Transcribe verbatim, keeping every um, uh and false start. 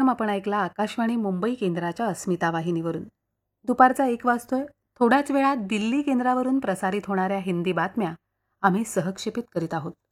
कार्यक्रम आपण ऐकला आकाशवाणी मुंबई केंद्राच्या अस्मिता वाहिनीवरून. दुपारचा एक वाजतोय. थोड्याच वेळात दिल्ली केंद्रावरून प्रसारित होणाऱ्या हिंदी बातम्या आम्ही सहक्षेपित करीत आहोत.